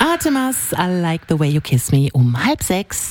Artemas, I Like the Way You Kiss Me um 5:30.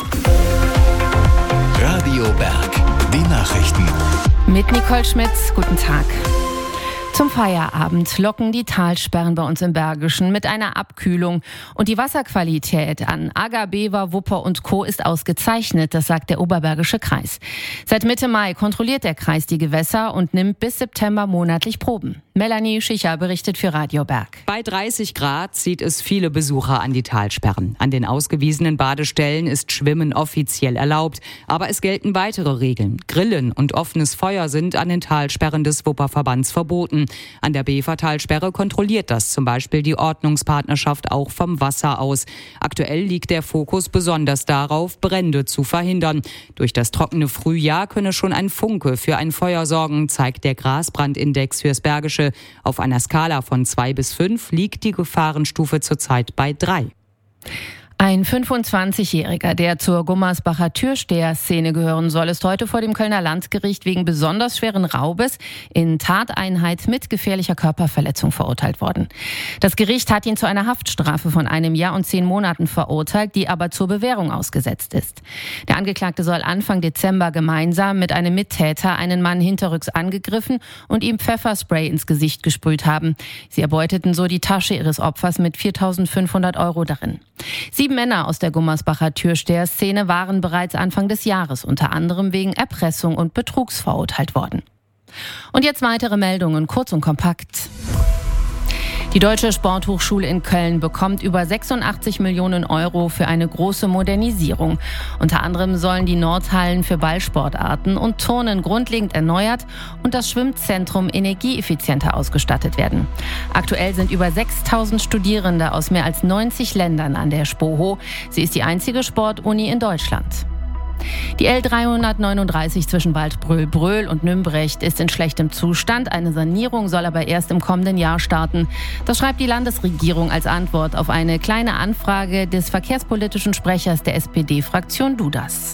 Radio Berg, die Nachrichten. Mit Nicole Schmitz, guten Tag. Zum Feierabend locken die Talsperren bei uns im Bergischen mit einer Abkühlung. Und die Wasserqualität an Agger, Bever, Wupper und Co. ist ausgezeichnet, das sagt der Oberbergische Kreis. Seit Mitte Mai kontrolliert der Kreis die Gewässer und nimmt bis September monatlich Proben. Melanie Schicher berichtet für Radio Berg. Bei 30 Grad zieht es viele Besucher an die Talsperren. An den ausgewiesenen Badestellen ist Schwimmen offiziell erlaubt. Aber es gelten weitere Regeln. Grillen und offenes Feuer sind an den Talsperren des Wupperverbands verboten. An der Bever-Talsperre kontrolliert das zum Beispiel die Ordnungspartnerschaft auch vom Wasser aus. Aktuell liegt der Fokus besonders darauf, Brände zu verhindern. Durch das trockene Frühjahr könne schon ein Funke für ein Feuer sorgen, zeigt der Grasbrandindex fürs Bergische. Auf einer Skala von 2 bis 5 liegt die Gefahrenstufe zurzeit bei 3. Ein 25-Jähriger, der zur Gummersbacher Türsteher-Szene gehören soll, ist heute vor dem Kölner Landgericht wegen besonders schweren Raubes in Tateinheit mit gefährlicher Körperverletzung verurteilt worden. Das Gericht hat ihn zu einer Haftstrafe von 1 Jahr und 10 Monaten verurteilt, die aber zur Bewährung ausgesetzt ist. Der Angeklagte soll Anfang Dezember gemeinsam mit einem Mittäter einen Mann hinterrücks angegriffen und ihm Pfefferspray ins Gesicht gesprüht haben. Sie erbeuteten so die Tasche ihres Opfers mit 4.500 € darin. 7 Männer aus der Gummersbacher Türsteher-Szene waren bereits Anfang des Jahres unter anderem wegen Erpressung und Betrugs verurteilt worden. Und jetzt weitere Meldungen, kurz und kompakt. Die Deutsche Sporthochschule in Köln bekommt über 86 Millionen € für eine große Modernisierung. Unter anderem sollen die Nordhallen für Ballsportarten und Turnen grundlegend erneuert und das Schwimmzentrum energieeffizienter ausgestattet werden. Aktuell sind über 6.000 Studierende aus mehr als 90 Ländern an der SPOHO. Sie ist die einzige Sportuni in Deutschland. Die L339 zwischen Waldbröl-Bröl und Nümbrecht ist in schlechtem Zustand. Eine Sanierung soll aber erst im kommenden Jahr starten. Das schreibt die Landesregierung als Antwort auf eine kleine Anfrage des verkehrspolitischen Sprechers der SPD-Fraktion Dudas.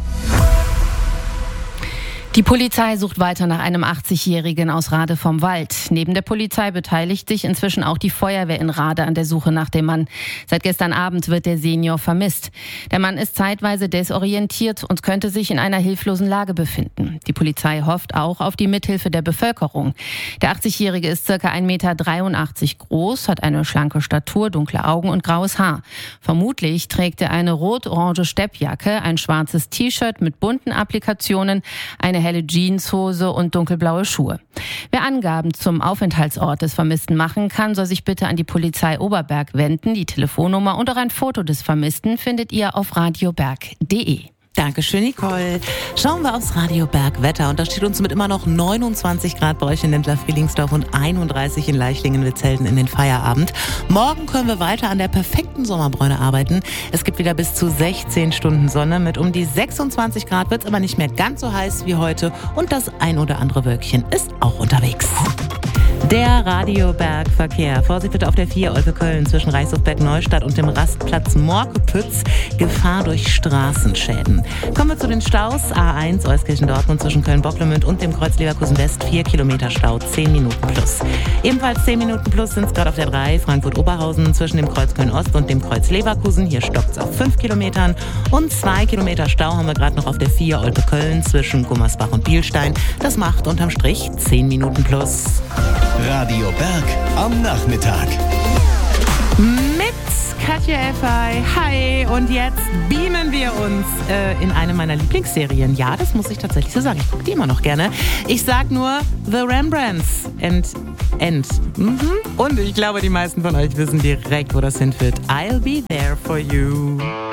Die Polizei sucht weiter nach einem 80-Jährigen aus Rade vom Wald. Neben der Polizei beteiligt sich inzwischen auch die Feuerwehr in Rade an der Suche nach dem Mann. Seit gestern Abend wird der Senior vermisst. Der Mann ist zeitweise desorientiert und könnte sich in einer hilflosen Lage befinden. Die Polizei hofft auch auf die Mithilfe der Bevölkerung. Der 80-Jährige ist ca. 1,83 Meter groß, hat eine schlanke Statur, dunkle Augen und graues Haar. Vermutlich trägt er eine rot-orange Steppjacke, ein schwarzes T-Shirt mit bunten Applikationen, eine helle Jeanshose und dunkelblaue Schuhe. Wer Angaben zum Aufenthaltsort des Vermissten machen kann, soll sich bitte an die Polizei Oberberg wenden. Die Telefonnummer und auch ein Foto des Vermissten findet ihr auf radioberg.de. Dankeschön, Nicole. Schauen wir aufs Radio Berg Wetter. Und da steht uns mit immer noch 29 Grad bei euch in Lindlar-Frielingsdorf und 31 in Leichlingen-Witzelden in den Feierabend. Morgen können wir weiter an der perfekten Sommerbräune arbeiten. Es gibt wieder bis zu 16 Stunden Sonne. Mit um die 26 Grad wird es aber nicht mehr ganz so heiß wie heute. Und das ein oder andere Wölkchen ist auch unterwegs. Der Radioberg-Verkehr. Vorsicht bitte auf der 4 Olpe-Köln zwischen Reichshof-Berg-Neustadt und dem Rastplatz Morkepütz. Gefahr durch Straßenschäden. Kommen wir zu den Staus. A1 Euskirchen-Dortmund zwischen Köln-Bocklemünd und dem Kreuz Leverkusen-West. 4 Kilometer Stau, 10 Minuten plus. Ebenfalls 10 Minuten plus sind es gerade auf der 3 Frankfurt-Oberhausen zwischen dem Kreuz Köln-Ost und dem Kreuz Leverkusen. Hier stockt es auf 5 Kilometern. Und 2 Kilometer Stau haben wir gerade noch auf der 4 Olpe-Köln zwischen Gummersbach und Bielstein. Das macht unterm Strich 10 Minuten plus. Radio Berg am Nachmittag. Mit Katja Effay. Hi. Und jetzt beamen wir uns in eine meiner Lieblingsserien. Ja, das muss ich tatsächlich so sagen. Ich gucke die immer noch gerne. Ich sag nur The Rembrandts. Und ich glaube, die meisten von euch wissen direkt, wo das hinführt. I'll be there for you.